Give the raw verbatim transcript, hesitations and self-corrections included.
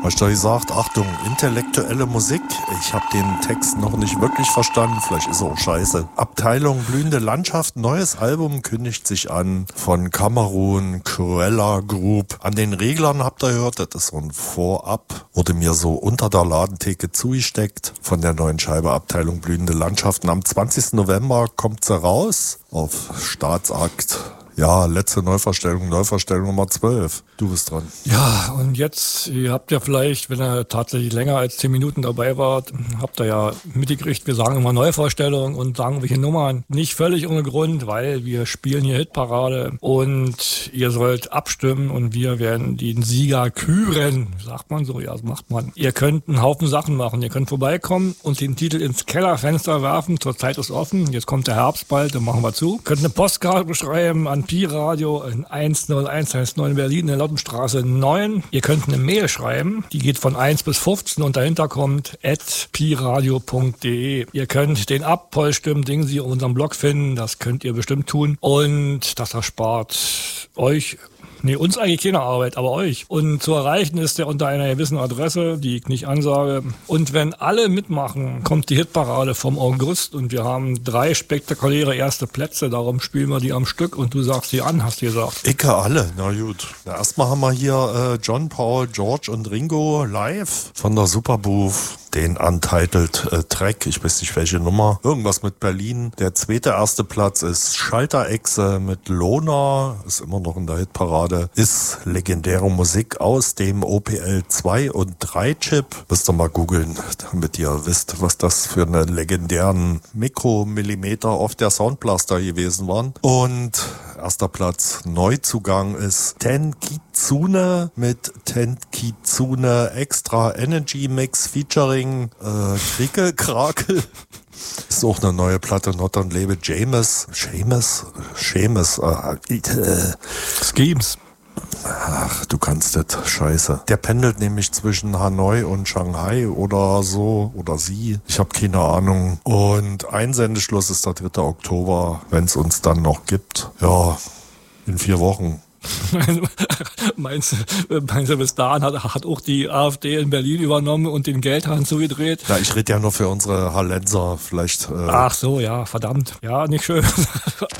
Hast du gesagt, Achtung, intellektuelle Musik? Ich habe den Text noch nicht wirklich verstanden, vielleicht ist er auch scheiße. Abteilung Blühende Landschaft, neues Album kündigt sich an von Kamerun Cruella Group. An den Reglern habt ihr gehört, das ist so ein Vorab, wurde mir so unter der Ladentheke zugesteckt von der neuen Scheibe Abteilung Blühende Landschaften. Am zwanzigsten November kommt sie raus auf Staatsakt. Ja, letzte Neuverstellung, Neuverstellung Nummer zwölf. Du bist dran. Ja, und jetzt, ihr habt ja vielleicht, wenn ihr tatsächlich länger als zehn Minuten dabei wart, habt ihr ja mitgekriegt, wir sagen immer Neuvorstellung und sagen welche Nummern. Nicht völlig ohne Grund, weil wir spielen hier Hitparade und ihr sollt abstimmen und wir werden den Sieger küren. Sagt man so, ja, das macht man. Ihr könnt einen Haufen Sachen machen. Ihr könnt vorbeikommen und den Titel ins Kellerfenster werfen. Zurzeit ist offen. Jetzt kommt der Herbst bald, dann machen wir zu. Könnt eine Postkarte beschreiben an Pi Radio in eins null eins eins neun Berlin in der Lottenstraße neun. Ihr könnt eine Mail schreiben, die geht von eins bis fünfzehn und dahinter kommt at piradio punkt de. Ihr könnt den Abpolstimmen Ding Sie auf unserem Blog finden, das könnt ihr bestimmt tun und das erspart euch Nee, uns eigentlich keine Arbeit, aber euch. Und zu erreichen ist der unter einer gewissen Adresse, die ich nicht ansage. Und wenn alle mitmachen, kommt die Hitparade vom August und wir haben drei spektakuläre erste Plätze. Darum spielen wir die am Stück und du sagst die an, hast du gesagt. Icke alle, na gut. Na, erstmal haben wir hier äh, John, Paul, George und Ringo live von der Superbooth. Den Untitled äh, Track, ich weiß nicht welche Nummer, irgendwas mit Berlin. Der zweite erste Platz ist Schalterechse mit Lona, ist immer noch in der Hitparade, ist legendäre Musik aus dem O P L zwei und drei Chip. Müsst ihr mal googeln, damit ihr wisst, was das für eine legendären Mikromillimeter auf der Soundblaster gewesen waren. Und erster Platz Neuzugang ist Tenkitsune mit Tenkitsune Extra Energy Mix featuring Äh, Kriekel, Krakel. Ist auch eine neue Platte, Not und Lebe, James, Seamus, Seamus, äh, äh, Schemes. Ach, du kannst das, scheiße. Der pendelt nämlich zwischen Hanoi und Shanghai oder so, oder sie. Ich habe keine Ahnung. Und Einsendeschluss ist der dritte Oktober, wenn es uns dann noch gibt. Ja, in vier Wochen. meinst, du, meinst du, bis dahin hat, hat auch die AfD in Berlin übernommen und den Geldhahn zugedreht? Ja, ich rede ja nur für unsere Hallenser, vielleicht. Äh Ach so, ja, verdammt. Ja, nicht schön.